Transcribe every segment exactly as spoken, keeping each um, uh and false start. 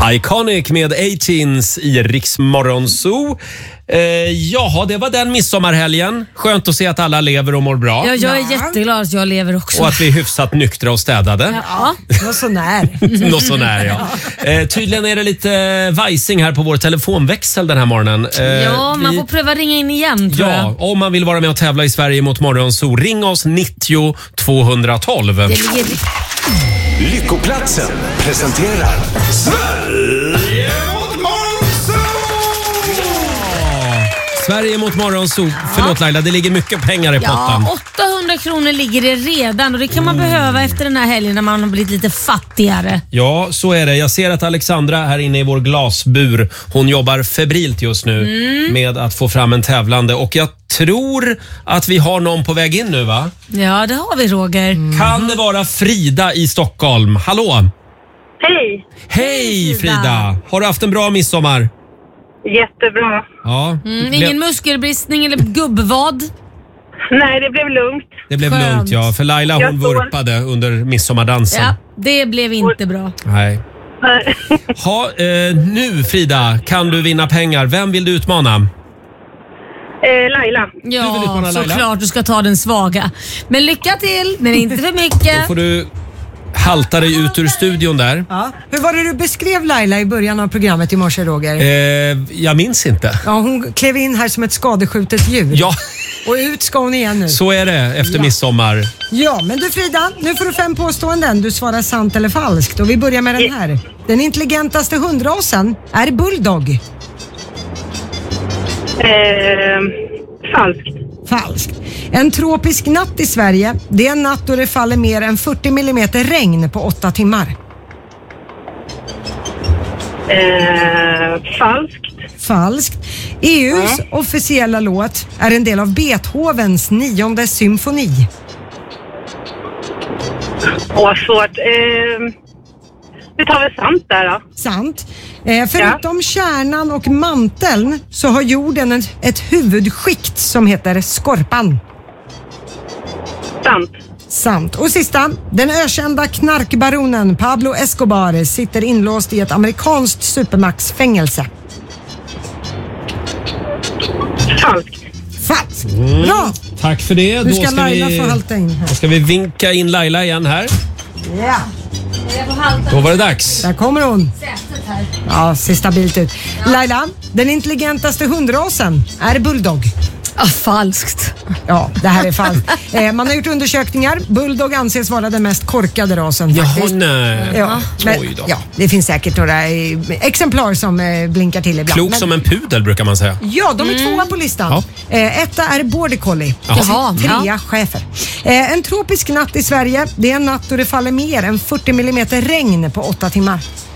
Iconic med A-Teens i Rix Morgon Zoo. Eh, jaha, det var den midsommarhelgen. Skönt att se att alla lever och mår bra. Ja, jag är jätteglad att jag lever också. Och att vi är hyfsat nyktra och städade. Ja, något så när. Något så när, ja. Eh, tydligen är det lite vajsing här på vår telefonväxel den här morgonen. Eh, ja, man vi... får pröva ringa in igen, tror ja, jag. om man vill vara med och tävla i Sverige mot Morgon Zoo, ring oss nittio tvåhundratolv. Det ligger... Lyckoplatsen presenterar Sverige mot Morgonzoo! Sverige mot Morgonzoo. Förlåt Laila, det ligger mycket pengar i potten. Ja, åttahundra kronor ligger det redan och det kan man mm. behöva efter den här helgen när man har blivit lite fattigare. Ja, så är det. Jag ser att Alexandra här inne i vår glasbur, hon jobbar febrilt just nu mm. med att få fram en tävlande och jag tror att vi har någon på väg in nu, va? Ja, det har vi, Roger. Mm. Kan det vara Frida i Stockholm? Hallå? Hej! Hej Frida! Frida. Har du haft en bra midsommar? Jättebra. Ja. Mm, ingen muskelbristning eller gubbvad? Nej, det blev lugnt. Det blev Skönt. lugnt, ja. För Laila hon vurpade under midsommardansen. Ja, det blev inte bra. Nej. Ha, eh, nu Frida, kan du vinna pengar. Vem vill du utmana? Eh, Laila. Ja, du såklart du ska ta den svaga. Men lycka till, men inte för mycket. Då får du halta dig ut ur studion där. Ja. Hur var det du beskrev Laila i början av programmet i morse, Roger? Eh, jag minns inte. Ja, hon klev in här som ett skadeskjutet djur. Ja. Och ut ska hon igen nu. Så är det efter ja. midsommar. Ja, men du Frida, nu får du fem påståenden. Du svarar sant eller falskt. Och vi börjar med den här. Den intelligentaste hundrasen är bulldog. Eh, falskt. Falskt. En tropisk natt i Sverige, det är en natt då det faller mer än fyrtio millimeter regn på åtta timmar. Eh, falskt. Falskt. E U:s ja. officiella låt är en del av Beethovens nionde symfoni. Åh, svårt. Eh, vi tar väl sant där då. Sant. Eh, förutom ja. kärnan och manteln så har jorden ett, ett huvudskikt som heter skorpan. Sant. Sant. Och sista, den ökända knarkbaronen Pablo Escobar sitter inlåst i ett amerikanskt supermaxfängelse. Falskt. Falskt. Mm. Bra. Tack för det. Nu Då ska, ska Laila vi, få halta in här. Då ska vi vinka in Laila igen här. Ja. Då var det dags. Där kommer hon. Ja, ser stabilt ut. Ja. Laila, den intelligentaste hundrasen är bulldog. Ah, falskt. Ja, det här är falskt. Eh, man har gjort undersökningar. Bulldog anses vara den mest korkade rasen. Jaha, faktiskt. nej. Ja, men, ja, det finns säkert några eh, exemplar som eh, blinkar till ibland. Klok men, som en pudel brukar man säga. Ja, de är mm. tvåa på listan. Ja. Eh, etta är border collie. Jaha, trea ja. schäfer. Eh, en tropisk natt i Sverige. Det är en natt då det faller mer än fyrtio millimeter regn på åtta timmar.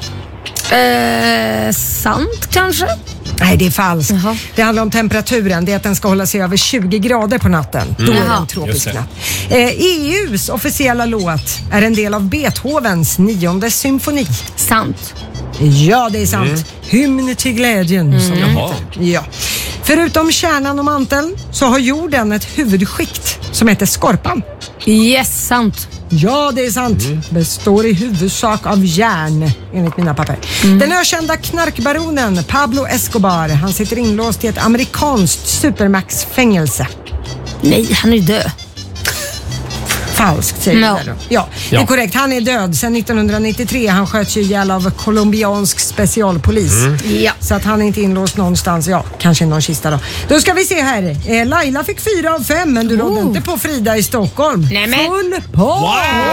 Eh, sant kanske? Nej, det är falskt. Jaha. Det handlar om temperaturen. Det är att den ska hålla sig över tjugo grader på natten. Mm. Då är det en tropisk natt. Eh, E U:s officiella låt är en del av Beethovens nionde symfoni. Sant. Ja, det är sant. Mm. Hymn till glädjen. Mm. Som Jaha. Ja. Förutom kärnan och manteln så har jorden ett huvudskikt som heter skorpan. Yes, sant. Ja, det är sant. Mm. Består i huvudsak av järn, enligt mina papper. Mm. Den ökända knarkbaronen Pablo Escobar, han sitter inlåst i ett amerikanskt supermaxfängelse. Nej, han är död. Falskt säger no. jag då. Ja, det är korrekt. Han är död sedan nittonhundranittiotre. Han sköts ju ihjäl av colombiansk specialpolis. Mm. Ja. Så att han är inte inlåst någonstans. Ja, kanske någon kista då. Då ska vi se här. Eh, Laila fick fyra av fem, men du oh. rådde inte på Frida i Stockholm. Nej, men. Full på! Wow.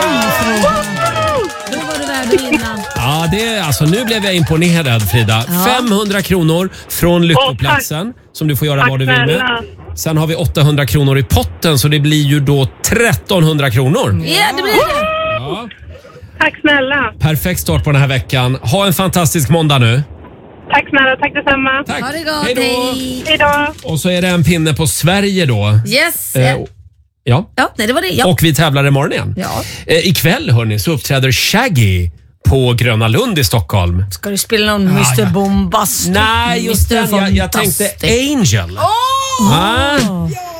Då var det värd att vinna. Ja, det, alltså, nu blev jag imponerad Frida. Ja. femhundra kronor från Lyckoplatsen oh, som du får göra tack vad du vill med. Sen har vi åttahundra kronor i potten så det blir ju då trettonhundra kronor. Ja, det blir det. Ja. Tack snälla. Perfekt start på den här veckan. Ha en fantastisk måndag nu. Tack snälla, tack detsamma. Tack. Ha det gott. Hej då. Hej då. Och så är det en pinne på Sverige då. Yes. Eh, ja. Ja, nej, det var det. Ja. Och vi tävlar imorgon igen. Ja. Eh, ikväll hörni så uppträder Shaggy på Gröna Lund i Stockholm. Ska du spela någon ah, mister ja. Bombastic? Nej, just det. Jag, jag tänkte Angel. Oh! Ah.